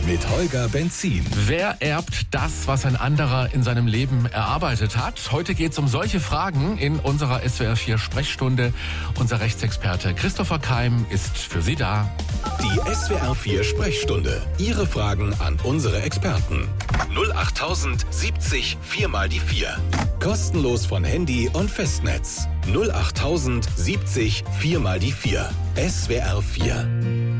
mit Holger Benzin. Wer erbt das, was ein anderer in seinem Leben erarbeitet hat? Heute geht es um solche Fragen in unserer SWR 4 Sprechstunde. Unser Rechtsexperte Christopher Keim ist für Sie da. Die SWR 4 Sprechstunde. Ihre Fragen an unsere Experten. 08000 70 4 mal die 4. Kostenlos von Handy und Festnetz. 08000 70 4 mal die 4. SWR 4.